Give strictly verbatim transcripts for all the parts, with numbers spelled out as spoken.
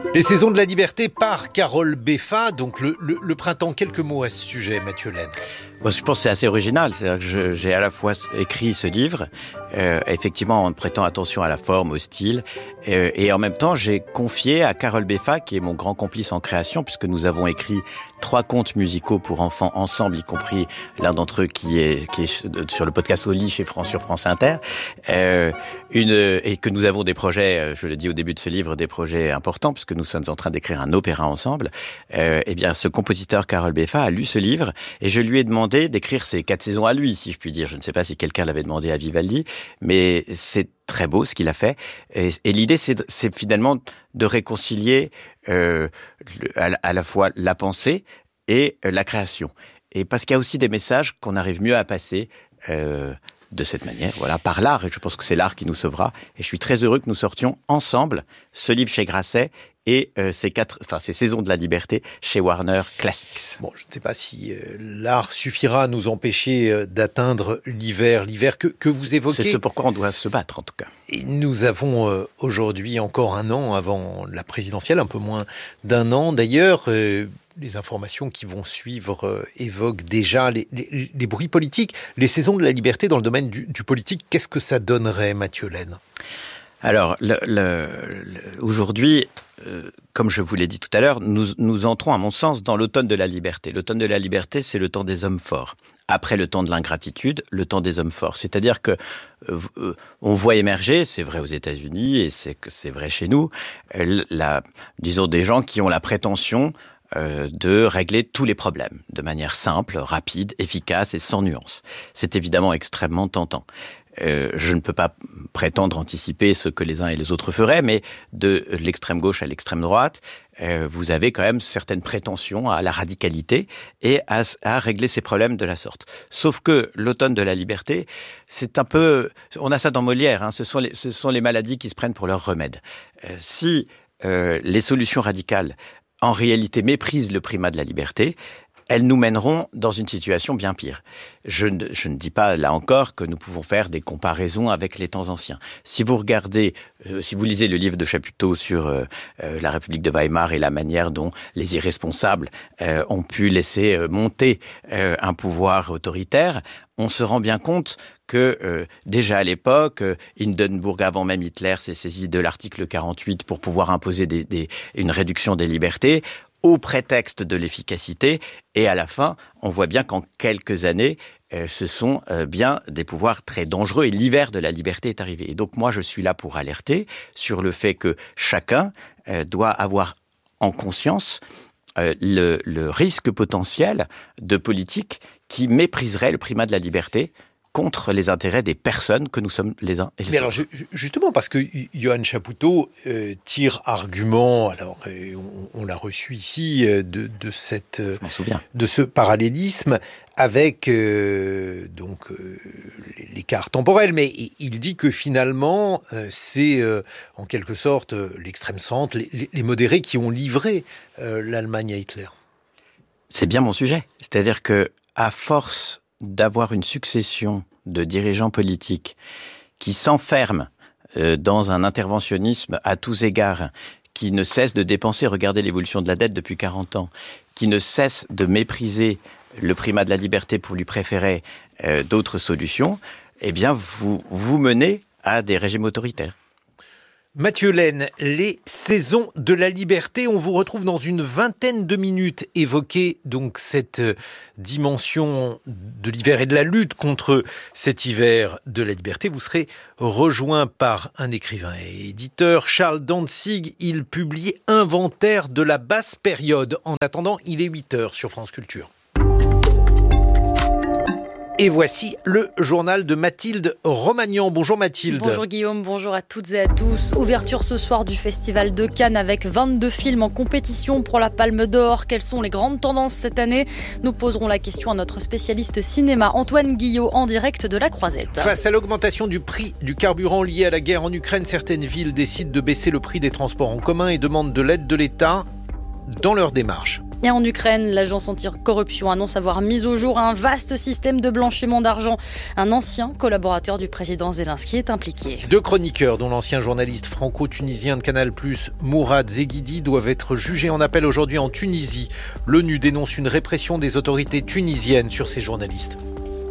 Les saisons de la liberté par Carole Beffa, donc le, le, le printemps. Quelques mots à ce sujet, Mathieu Laine. Moi, je pense que c'est assez original. C'est-à-dire que je, j'ai à la fois écrit ce livre, euh, effectivement en prêtant attention à la forme, au style, euh, et en même temps, j'ai confié à Carole Beffa, qui est mon grand complice en création, puisque nous avons écrit trois contes musicaux pour enfants ensemble, y compris l'un d'entre eux qui est, qui est sur le podcast Au lit chez France sur France Inter, euh, une, et que nous avons des projets, je le dis au début de ce livre, des projets importants, puisque nous sommes en train d'écrire un opéra ensemble. Euh, eh bien, ce compositeur Carole Beffa a lu ce livre, et je lui ai demandé d'écrire ses quatre saisons à lui, si je puis dire. Je ne sais pas si quelqu'un l'avait demandé à Vivaldi, mais c'est très beau ce qu'il a fait. Et, et l'idée, c'est, c'est finalement de réconcilier euh, à, à la fois la pensée et euh, la création. Et parce qu'il y a aussi des messages qu'on arrive mieux à passer euh, de cette manière, voilà, par l'art. Et je pense que c'est l'art qui nous sauvera. Et je suis très heureux que nous sortions ensemble ce livre chez Grasset et euh, ces quatre, enfin ces saisons de la liberté chez Warner Classics. Bon, je ne sais pas si euh, l'art suffira à nous empêcher euh, d'atteindre l'hiver, l'hiver que, que vous évoquez. C'est ce pourquoi on doit se battre, en tout cas. Et nous avons euh, aujourd'hui encore un an avant la présidentielle, un peu moins d'un an d'ailleurs. Euh, les informations qui vont suivre euh, évoquent déjà les, les, les bruits politiques. Les saisons de la liberté dans le domaine du, du politique, qu'est-ce que ça donnerait, Mathieu Laine ? Alors, le, le, le, aujourd'hui, euh, comme je vous l'ai dit tout à l'heure, nous, nous entrons, à mon sens, dans l'automne de la liberté. L'automne de la liberté, c'est le temps des hommes forts. Après le temps de l'ingratitude, le temps des hommes forts. C'est-à-dire que euh, on voit émerger, c'est vrai aux États-Unis et c'est, c'est vrai chez nous, euh, la, disons des gens qui ont la prétention Euh, de régler tous les problèmes de manière simple, rapide, efficace et sans nuance. C'est évidemment extrêmement tentant. Euh, je ne peux pas prétendre anticiper ce que les uns et les autres feraient, mais de l'extrême gauche à l'extrême droite, euh, vous avez quand même certaines prétentions à la radicalité et à, à régler ces problèmes de la sorte. Sauf que l'automne de la liberté, c'est un peu... On a ça dans Molière, hein, ce sont les, ce sont les maladies qui se prennent pour leur remède. Euh, si euh, les solutions radicales en réalité méprisent le primat de la liberté, elles nous mèneront dans une situation bien pire. Je ne, je ne dis pas, là encore, que nous pouvons faire des comparaisons avec les temps anciens. Si vous regardez, euh, si vous lisez le livre de Chaputto sur euh, euh, la République de Weimar et la manière dont les irresponsables euh, ont pu laisser euh, monter euh, un pouvoir autoritaire, on se rend bien compte que euh, déjà à l'époque, euh, Hindenburg, avant même Hitler, s'est saisi de l'article quarante-huit pour pouvoir imposer des, des, une réduction des libertés, au prétexte de l'efficacité, et à la fin, on voit bien qu'en quelques années, euh, ce sont euh, bien des pouvoirs très dangereux, et l'hiver de la liberté est arrivé. Et donc moi, je suis là pour alerter sur le fait que chacun euh, doit avoir en conscience euh, le, le risque potentiel de politique qui mépriserait le primat de la liberté contre les intérêts des personnes que nous sommes les uns et les Mais autres. alors, justement, parce que Johan Chaputto euh, tire argument, alors euh, on, on l'a reçu ici, euh, de, de, cette, Je m'en souviens. de ce parallélisme avec euh, donc, euh, l'écart temporel, mais il dit que finalement, euh, c'est euh, en quelque sorte euh, l'extrême centre, les, les modérés qui ont livré euh, l'Allemagne à Hitler. C'est bien mon sujet. C'est-à-dire que à force d'avoir une succession de dirigeants politiques qui s'enferment euh, dans un interventionnisme à tous égards, qui ne cessent de dépenser, regardez l'évolution de la dette depuis quarante ans, qui ne cessent de mépriser le primat de la liberté pour lui préférer euh, d'autres solutions, eh bien vous, vous menez à des régimes autoritaires. Mathieu Laine, les saisons de la liberté, on vous retrouve dans une vingtaine de minutes. Évoquer donc cette dimension de l'hiver et de la lutte contre cet hiver de la liberté. Vous serez rejoint par un écrivain et éditeur, Charles Dantzig. Il publie Inventaire de la basse période. En attendant, il est huit heures sur France Culture. Et voici le journal de Mathilde Romagnan. Bonjour Mathilde. Bonjour Guillaume, bonjour à toutes et à tous. Ouverture ce soir du Festival de Cannes avec vingt-deux films en compétition pour la Palme d'Or. Quelles sont les grandes tendances cette année ? Nous poserons la question à notre spécialiste cinéma Antoine Guillot en direct de la Croisette. Face à l'augmentation du prix du carburant lié à la guerre en Ukraine, certaines villes décident de baisser le prix des transports en commun et demandent de l'aide de l'État dans leur démarche. Et en Ukraine, l'agence anti-corruption annonce avoir mis au jour un vaste système de blanchiment d'argent. Un ancien collaborateur du président Zelensky est impliqué. Deux chroniqueurs, dont l'ancien journaliste franco-tunisien de Canal plus, Mourad Zeghidi, doivent être jugés en appel aujourd'hui en Tunisie. L'ONU dénonce une répression des autorités tunisiennes sur ces journalistes.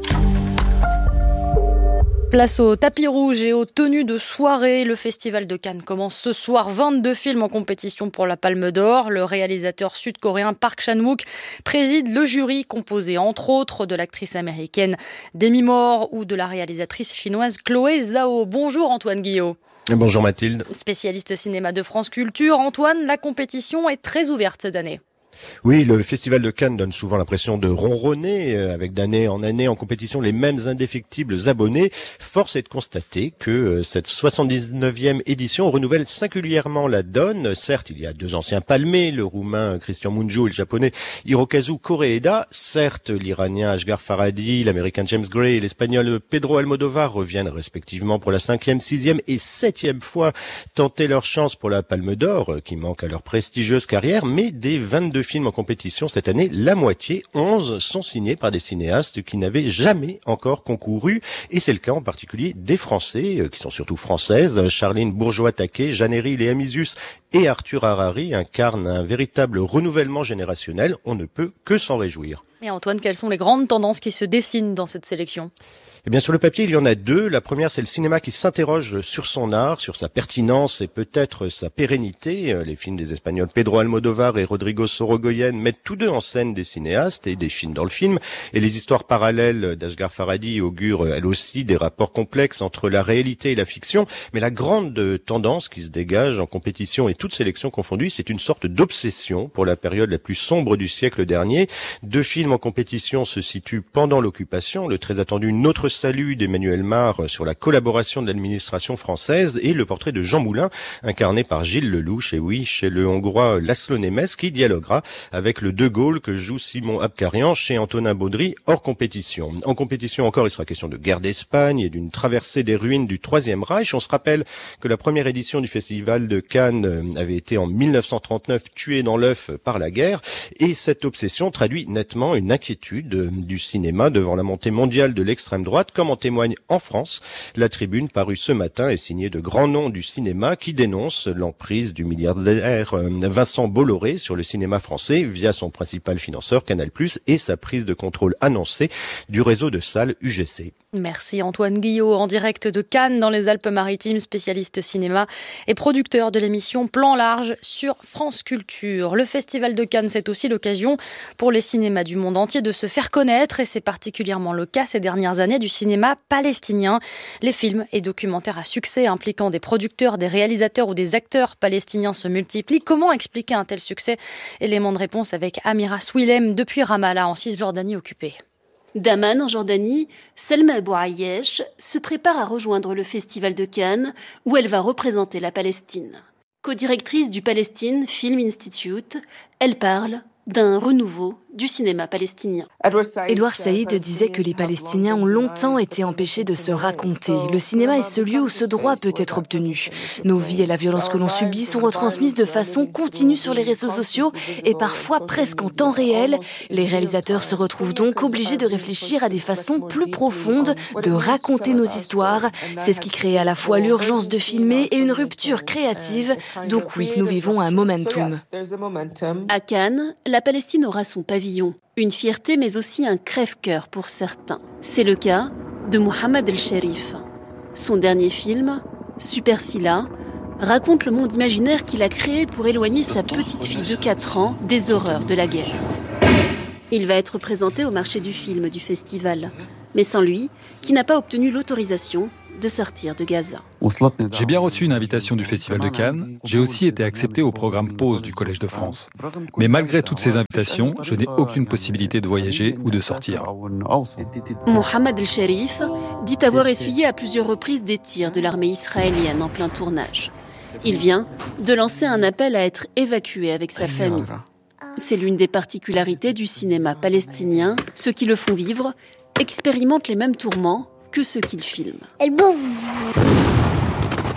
Place au tapis rouge et aux tenues de soirée. Le Festival de Cannes commence ce soir. vingt-deux films en compétition pour la Palme d'Or. Le réalisateur sud-coréen Park Chan-wook préside le jury composé entre autres de l'actrice américaine Demi Moore ou de la réalisatrice chinoise Chloé Zhao. Bonjour Antoine Guillot. Bonjour Mathilde. Spécialiste cinéma de France Culture. Antoine, la compétition est très ouverte cette année. Oui, le Festival de Cannes donne souvent l'impression de ronronner, avec d'année en année en compétition les mêmes indéfectibles abonnés. Force est de constater que cette soixante-dix-neuvième édition renouvelle singulièrement la donne. Certes, il y a deux anciens palmés, le roumain Christian Mungiu et le japonais Hirokazu Koreeda. Certes, l'Iranien Asghar Farhadi, l'Américain James Gray et l'Espagnol Pedro Almodovar reviennent respectivement pour la cinquième, sixième et septième fois tenter leur chance pour la Palme d'Or, qui manque à leur prestigieuse carrière, mais des vingt-deux films en compétition cette année, la moitié, onze, sont signés par des cinéastes qui n'avaient jamais encore concouru. Et c'est le cas en particulier des Français, qui sont surtout françaises. Charline Bourgeois-Taquet, Jeanne Herry, Léa Mizius et Arthur Harari incarnent un véritable renouvellement générationnel. On ne peut que s'en réjouir. Et Antoine, quelles sont les grandes tendances qui se dessinent dans cette sélection ? Eh bien, sur le papier, il y en a deux. La première, c'est le cinéma qui s'interroge sur son art, sur sa pertinence et peut-être sa pérennité. Les films des Espagnols Pedro Almodovar et Rodrigo Sorogoyen mettent tous deux en scène des cinéastes et des films dans le film. Et les histoires parallèles d'Asghar Farhadi augurent, elles aussi, des rapports complexes entre la réalité et la fiction. Mais la grande tendance qui se dégage en compétition et toute sélection confondue, c'est une sorte d'obsession pour la période la plus sombre du siècle dernier. Deux films en compétition se situent pendant l'occupation. Le très attendu Notre Salut d'Emmanuel Mar sur la collaboration de l'administration française et le portrait de Jean Moulin, incarné par Gilles Lelouch, et oui, chez le Hongrois Laszlo Nemes, qui dialoguera avec le De Gaulle que joue Simon Abkarian chez Antonin Baudry, hors compétition. En compétition encore, il sera question de guerre d'Espagne et d'une traversée des ruines du Troisième Reich. On se rappelle que la première édition du Festival de Cannes avait été en mille neuf cent trente-neuf tuée dans l'œuf par la guerre, et cette obsession traduit nettement une inquiétude du cinéma devant la montée mondiale de l'extrême droite, comme en témoigne en France. La tribune parue ce matin est signée de grands noms du cinéma qui dénoncent l'emprise du milliardaire Vincent Bolloré sur le cinéma français via son principal financeur Canal plus, et sa prise de contrôle annoncée du réseau de salles U G C. Merci Antoine Guillot, en direct de Cannes dans les Alpes-Maritimes, spécialiste cinéma et producteur de l'émission Plan Large sur France Culture. Le Festival de Cannes, c'est aussi l'occasion pour les cinémas du monde entier de se faire connaître, et c'est particulièrement le cas ces dernières années du cinéma palestinien. Les films et documentaires à succès impliquant des producteurs, des réalisateurs ou des acteurs palestiniens se multiplient. Comment expliquer un tel succès ? Élément de réponse avec Amira Swilem depuis Ramallah en Cisjordanie occupée. D'Amman en Jordanie, Selma Abou Ayesh se prépare à rejoindre le Festival de Cannes où elle va représenter la Palestine. Co-directrice du Palestine Film Institute, elle parle d'un renouveau du cinéma palestinien. Edward Saïd disait que les Palestiniens ont longtemps été empêchés de se raconter. Le cinéma est ce lieu où ce droit peut être obtenu. Nos vies et la violence que l'on subit sont retransmises de façon continue sur les réseaux sociaux et parfois presque en temps réel. Les réalisateurs se retrouvent donc obligés de réfléchir à des façons plus profondes de raconter nos histoires. C'est ce qui crée à la fois l'urgence de filmer et une rupture créative. Donc oui, nous vivons un momentum. À Cannes, la Palestine aura son pavillon. Une fierté, mais aussi un crève-cœur pour certains. C'est le cas de Mohamed El Sherif. Son dernier film, Super Silla, raconte le monde imaginaire qu'il a créé pour éloigner sa petite fille de quatre ans des horreurs de la guerre. Il va être présenté au marché du film du festival, mais sans lui, qui n'a pas obtenu l'autorisation de sortir de Gaza. J'ai bien reçu une invitation du Festival de Cannes. J'ai aussi été accepté au programme Pause du Collège de France. Mais malgré toutes ces invitations, je n'ai aucune possibilité de voyager ou de sortir. Mohamed El Sherif dit avoir essuyé à plusieurs reprises des tirs de l'armée israélienne en plein tournage. Il vient de lancer un appel à être évacué avec sa famille. C'est l'une des particularités du cinéma palestinien. Ceux qui le font vivre expérimentent les mêmes tourments que ceux qu'il filme.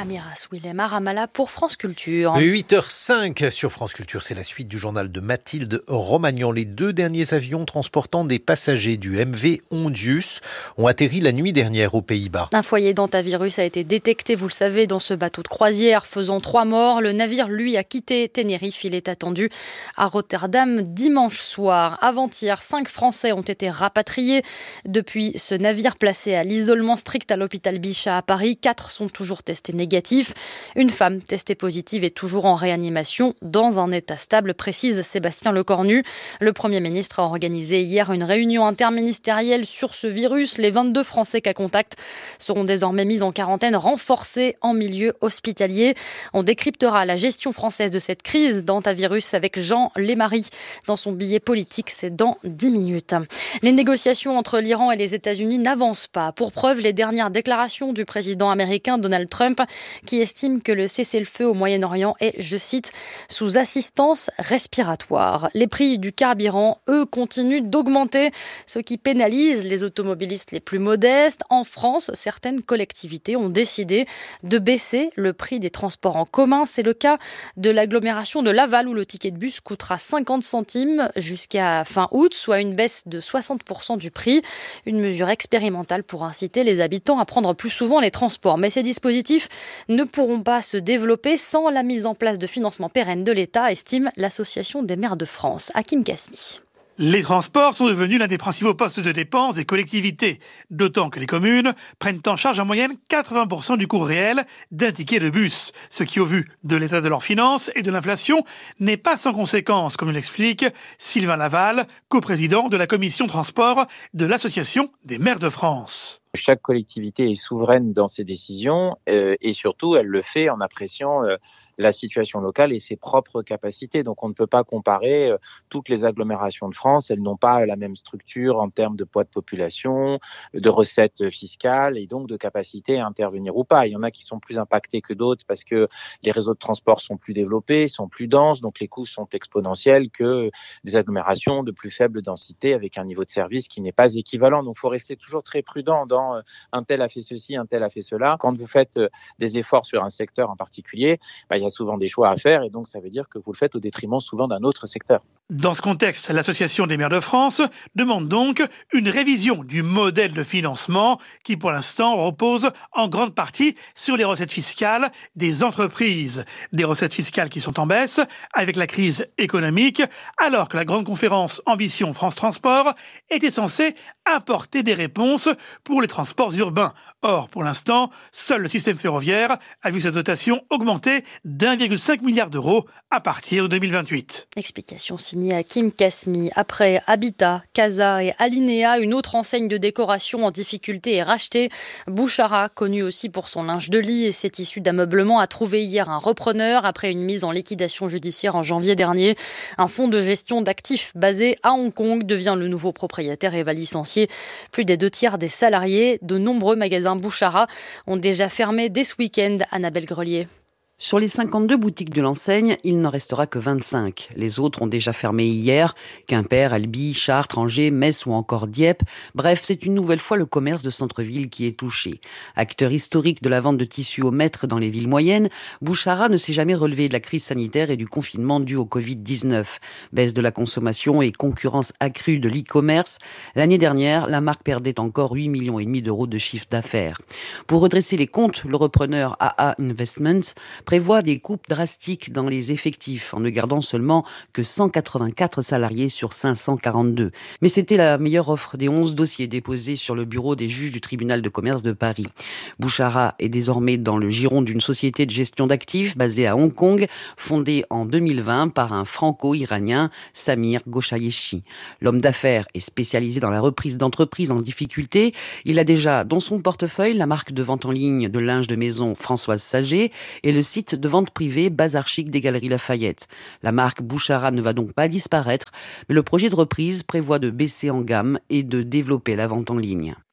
Amiras Willem à Ramallah pour France Culture. huit heures cinq sur France Culture, c'est la suite du journal de Mathilde Romagnan. Les deux derniers avions transportant des passagers du M V Ondius ont atterri la nuit dernière aux Pays-Bas. Un foyer d'hantavirus a été détecté, vous le savez, dans ce bateau de croisière, faisant trois morts. Le navire, lui, a quitté Tenerife. Il est attendu à Rotterdam dimanche soir. Avant-hier, cinq Français ont été rapatriés depuis ce navire placé à l'isolement strict à l'hôpital Bichat à Paris. Quatre sont toujours testés négatifs. Négatif. Une femme testée positive est toujours en réanimation dans un état stable, précise Sébastien Lecornu. Le Premier ministre a organisé hier une réunion interministérielle sur ce virus. Les vingt-deux Français cas contact seront désormais mis en quarantaine renforcée en milieu hospitalier. On décryptera la gestion française de cette crise d'hantavirus avec Jean Lémarie dans son billet politique. C'est dans dix minutes. Les négociations entre l'Iran et les États-Unis n'avancent pas. Pour preuve, les dernières déclarations du président américain Donald Trump qui estime que le cessez-le-feu au Moyen-Orient est, je cite, sous assistance respiratoire. Les prix du carburant, eux, continuent d'augmenter, ce qui pénalise les automobilistes les plus modestes. En France, certaines collectivités ont décidé de baisser le prix des transports en commun. C'est le cas de l'agglomération de Laval où le ticket de bus coûtera cinquante centimes jusqu'à fin août, soit une baisse de soixante pour cent du prix. Une mesure expérimentale pour inciter les habitants à prendre plus souvent les transports. Mais ces dispositifs ne pourront pas se développer sans la mise en place de financements pérennes de l'État, estime l'Association des maires de France. Hakim Kasmi. Les transports sont devenus l'un des principaux postes de dépenses des collectivités, d'autant que les communes prennent en charge en moyenne quatre-vingts pour cent du coût réel d'un ticket de bus, ce qui, au vu de l'état de leurs finances et de l'inflation, n'est pas sans conséquence, comme l'explique Sylvain Laval, coprésident de la commission transport de l'Association des maires de France. Chaque collectivité est souveraine dans ses décisions euh, et surtout, elle le fait en appréciant euh, la situation locale et ses propres capacités. Donc, on ne peut pas comparer euh, toutes les agglomérations de France. Elles n'ont pas la même structure en termes de poids de population, de recettes fiscales et donc de capacité à intervenir ou pas. Il y en a qui sont plus impactés que d'autres parce que les réseaux de transport sont plus développés, sont plus denses, donc les coûts sont exponentiels que des agglomérations de plus faible densité avec un niveau de service qui n'est pas équivalent. Donc, il faut rester toujours très prudent dans un tel a fait ceci, un tel a fait cela. Quand vous faites des efforts sur un secteur en particulier, bah, il y a souvent des choix à faire et donc ça veut dire que vous le faites au détriment souvent d'un autre secteur. Dans ce contexte, l'Association des maires de France demande donc une révision du modèle de financement qui, pour l'instant, repose en grande partie sur les recettes fiscales des entreprises. Des recettes fiscales qui sont en baisse avec la crise économique, alors que la grande conférence Ambition France Transport était censée apporter des réponses pour les transports urbains. Or, pour l'instant, seul le système ferroviaire a vu sa dotation augmenter d'un virgule cinq milliard d'euros à partir de deux mille vingt-huit. Explication signée Hakim Kasmi. Après Habitat, Casa et Alinea, une autre enseigne de décoration en difficulté est rachetée. Bouchara, connu aussi pour son linge de lit et ses tissus d'ameublement, a trouvé hier un repreneur après une mise en liquidation judiciaire en janvier dernier. Un fonds de gestion d'actifs basé à Hong Kong devient le nouveau propriétaire et va licencier plus des deux tiers des salariés. De nombreux magasins Bouchara ont déjà fermé dès ce week-end. Annabelle Grelier. Sur les cinquante-deux boutiques de l'enseigne, il n'en restera que vingt-cinq. Les autres ont déjà fermé hier. Quimper, Albi, Chartres, Angers, Metz ou encore Dieppe. Bref, c'est une nouvelle fois le commerce de centre-ville qui est touché. Acteur historique de la vente de tissus au mètre dans les villes moyennes, Bouchara ne s'est jamais relevé de la crise sanitaire et du confinement dû au covid dix-neuf. Baisse de la consommation et concurrence accrue de l'e-commerce. L'année dernière, la marque perdait encore huit virgule cinq millions d'euros de chiffre d'affaires. Pour redresser les comptes, le repreneur A A Investments prévoit des coupes drastiques dans les effectifs en ne gardant seulement que cent quatre-vingt-quatre salariés sur cinq cent quarante-deux. Mais c'était la meilleure offre des onze dossiers déposés sur le bureau des juges du tribunal de commerce de Paris. Bouchara est désormais dans le giron d'une société de gestion d'actifs basée à Hong Kong, fondée en deux mille vingt par un franco-iranien, Samir Ghochayeshi. L'homme d'affaires est spécialisé dans la reprise d'entreprises en difficulté. Il a déjà dans son portefeuille la marque de vente en ligne de linge de maison Françoise Sager et le site de vente privée Bazar Chic des Galeries Lafayette. La marque Bouchara ne va donc pas disparaître, mais le projet de reprise prévoit de baisser en gamme et de développer la vente en ligne.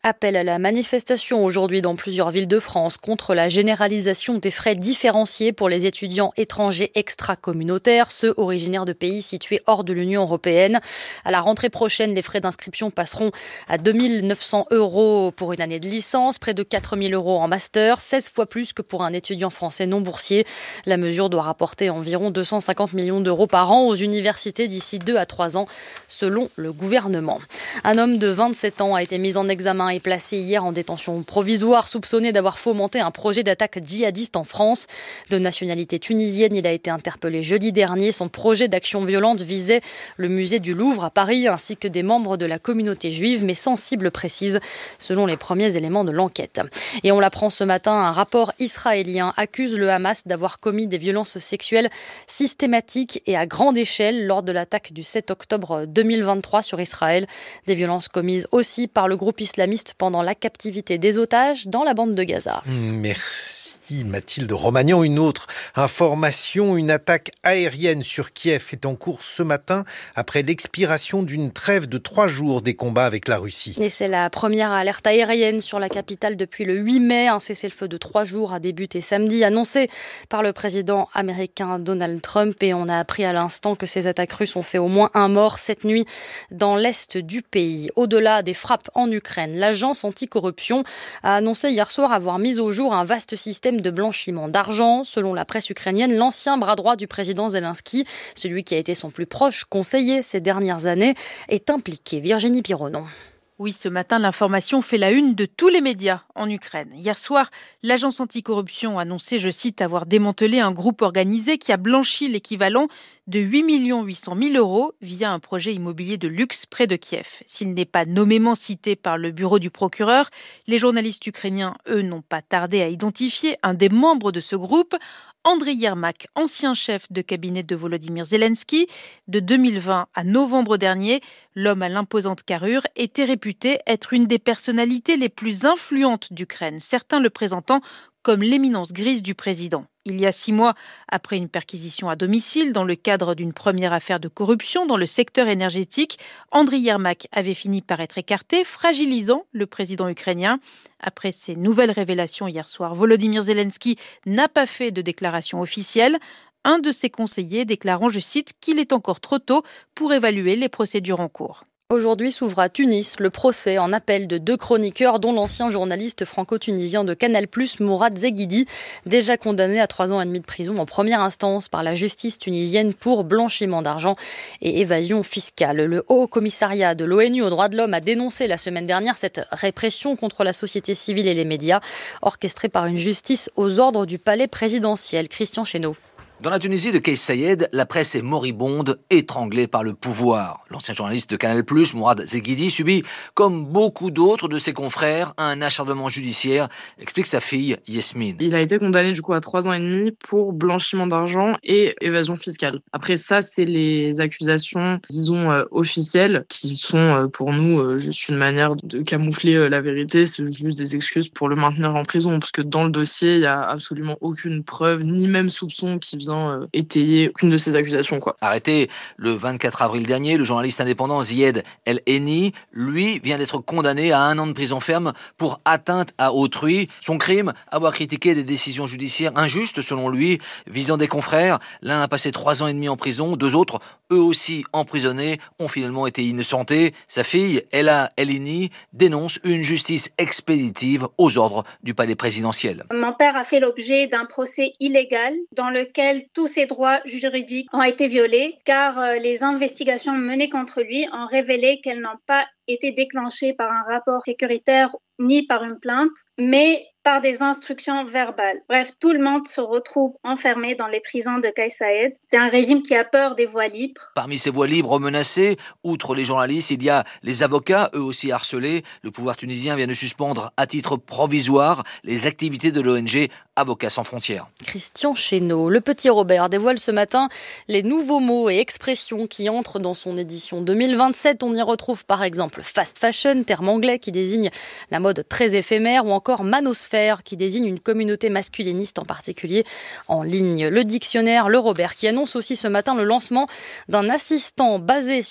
Appel à la manifestation aujourd'hui dans plusieurs villes de France contre la généralisation des frais différenciés pour les étudiants étrangers extra-communautaires, ceux originaires de pays situés hors de l'Union européenne. À la rentrée prochaine, les frais d'inscription passeront à deux mille neuf cents euros pour une année de licence, près de quatre mille euros en master, seize fois plus que pour un étudiant français non boursier. La mesure doit rapporter environ deux cent cinquante millions d'euros par an aux universités d'ici deux à trois ans, selon le gouvernement. Un homme de vingt-sept ans a été mis en examen et placé hier en détention provisoire, soupçonné d'avoir fomenté un projet d'attaque djihadiste en France. De nationalité tunisienne, il a été interpellé jeudi dernier. Son projet d'action violente visait le musée du Louvre à Paris ainsi que des membres de la communauté juive, mais sans cible précise, selon les premiers éléments de l'enquête. Et on l'apprend ce matin, un rapport israélien accuse le Hamas d'avoir commis des violences sexuelles systématiques et à grande échelle lors de l'attaque du sept octobre deux mille vingt-trois sur Israël. Des violences commises aussi par le groupe islamiste pendant la captivité des otages dans la bande de Gaza. Merci Mathilde Romagnan. Une autre information, une attaque aérienne sur Kiev est en cours ce matin après l'expiration d'une trêve de trois jours des combats avec la Russie. Et c'est la première alerte aérienne sur la capitale depuis le huit mai. Un cessez-le-feu de trois jours a débuté samedi, annoncé par le président américain Donald Trump. Et on a appris à l'instant que ces attaques russes ont fait au moins un mort cette nuit dans l'est du pays. Au-delà des frappes en Ukraine, l'agence anticorruption a annoncé hier soir avoir mis au jour un vaste système de blanchiment d'argent. Selon la presse ukrainienne, l'ancien bras droit du président Zelensky, celui qui a été son plus proche conseiller ces dernières années, est impliqué. Virginie Pironon. Oui, ce matin, l'information fait la une de tous les médias en Ukraine. Hier soir, l'agence anticorruption a annoncé, je cite, avoir démantelé un groupe organisé qui a blanchi l'équivalent de huit millions huit cent mille euros via un projet immobilier de luxe près de Kiev. S'il n'est pas nommément cité par le bureau du procureur, les journalistes ukrainiens, eux, n'ont pas tardé à identifier un des membres de ce groupe, Andriy Yermak, ancien chef de cabinet de Volodymyr Zelensky. De deux mille vingt à novembre dernier, l'homme à l'imposante carrure était réputé être une des personnalités les plus influentes d'Ukraine, certains le présentant comme l'éminence grise du président. Il y a six mois, après une perquisition à domicile dans le cadre d'une première affaire de corruption dans le secteur énergétique, Andriy Yermak avait fini par être écarté, fragilisant le président ukrainien. Après ces nouvelles révélations hier soir, Volodymyr Zelensky n'a pas fait de déclaration officielle. Un de ses conseillers déclarant, je cite, qu'il est encore trop tôt pour évaluer les procédures en cours. Aujourd'hui s'ouvre à Tunis le procès en appel de deux chroniqueurs, dont l'ancien journaliste franco-tunisien de Canal plus, Mourad Zeghidi, déjà condamné à trois ans et demi de prison en première instance par la justice tunisienne pour blanchiment d'argent et évasion fiscale. Le Haut Commissariat de l'ONU aux droits de l'homme a dénoncé la semaine dernière cette répression contre la société civile et les médias, orchestrée par une justice aux ordres du palais présidentiel. Christian Chesneau. Dans la Tunisie de Kais Saied, la presse est moribonde, étranglée par le pouvoir. L'ancien journaliste de Canal plus, Mourad Zeghidi, subit, comme beaucoup d'autres de ses confrères, un acharnement judiciaire, explique sa fille Yasmine. Il a été condamné du coup à trois ans et demi pour blanchiment d'argent et évasion fiscale. Après ça, c'est les accusations, disons, euh, officielles, qui sont euh, pour nous euh, juste une manière de camoufler euh, la vérité. C'est juste des excuses pour le maintenir en prison, parce que dans le dossier, il n'y a absolument aucune preuve, ni même soupçon qui vient Euh, étayer aucune de ces accusations, quoi. Arrêté le vingt-quatre avril dernier, le journaliste indépendant Zied El Henni, lui, vient d'être condamné à un an de prison ferme pour atteinte à autrui. Son crime, avoir critiqué des décisions judiciaires injustes, selon lui, visant des confrères. L'un a passé trois ans et demi en prison, deux autres, eux aussi emprisonnés, ont finalement été innocentés. Sa fille, Ella El Henni, dénonce une justice expéditive aux ordres du palais présidentiel. Mon père a fait l'objet d'un procès illégal dans lequel tous ses droits juridiques ont été violés, car euh, les investigations menées contre lui ont révélé qu'elles n'ont pas été déclenchées par un rapport sécuritaire ni par une plainte, mais par des instructions verbales. Bref, tout le monde se retrouve enfermé dans les prisons de Kais Saied. C'est un régime qui a peur des voix libres. Parmi ces voix libres menacées, outre les journalistes, il y a les avocats, eux aussi harcelés. Le pouvoir tunisien vient de suspendre à titre provisoire les activités de l'O N G Avocats sans frontières. Christian Chesneau. Le petit Robert dévoile ce matin les nouveaux mots et expressions qui entrent dans son édition deux mille vingt-sept. On y retrouve par exemple fast fashion, terme anglais qui désigne la mode très éphémère, ou encore manosphère qui désigne une communauté masculiniste en particulier en ligne. Le dictionnaire Le Robert qui annonce aussi ce matin le lancement d'un assistant basé sur